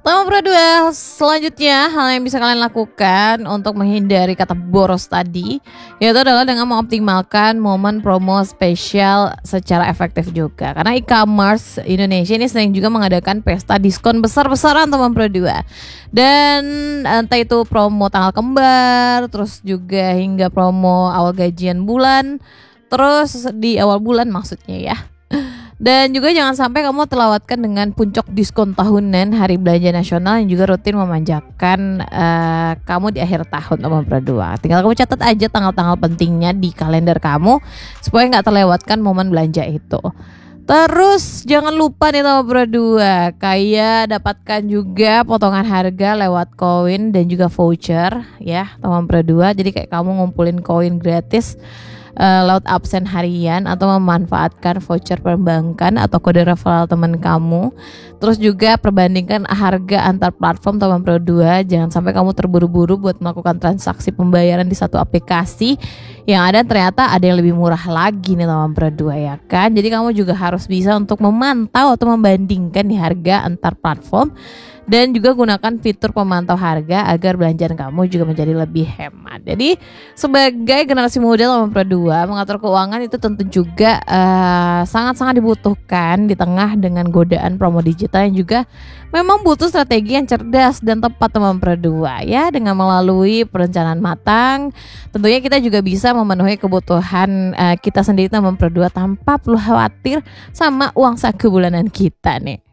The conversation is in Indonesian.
Nomor 2, selanjutnya hal yang bisa kalian lakukan untuk menghindari kata boros tadi, yaitu adalah dengan mengoptimalkan momen promo spesial secara efektif juga. Karena e-commerce Indonesia ini sering juga mengadakan pesta diskon besar-besaran Nomor 2. Dan entah itu promo tanggal kembar, terus juga hingga promo awal gajian bulan, terus di awal bulan maksudnya ya. Dan juga jangan sampai kamu terlewatkan dengan puncak diskon tahunan Hari Belanja Nasional yang juga rutin memanjakan kamu di akhir tahun Nomor 2. Tinggal kamu catat aja tanggal-tanggal pentingnya di kalender kamu supaya nggak terlewatkan momen belanja itu. Terus jangan lupa nih Nomor 2, kayak dapatkan juga potongan harga lewat koin dan juga voucher ya Nomor 2. Jadi kayak kamu ngumpulin koin gratis lewat absen harian atau memanfaatkan voucher perbankan atau kode referral teman kamu. Terus juga perbandingkan harga antar platform Nomor 2. Jangan sampai kamu terburu-buru buat melakukan transaksi pembayaran di satu aplikasi yang ada ternyata ada yang lebih murah lagi nih Nomor 2 ya kan. Jadi kamu juga harus bisa untuk memantau atau membandingkan di harga antar platform. Dan juga gunakan fitur pemantau harga agar belanjaan kamu juga menjadi lebih hemat. Jadi sebagai generasi muda Nomor 2, mengatur keuangan itu tentu juga sangat-sangat dibutuhkan di tengah dengan godaan promo digital yang juga memang butuh strategi yang cerdas dan tepat Nomor 2 ya. Dengan melalui perencanaan matang, tentunya kita juga bisa memenuhi kebutuhan kita sendiri Nomor 2 tanpa perlu khawatir sama uang saku bulanan kita nih.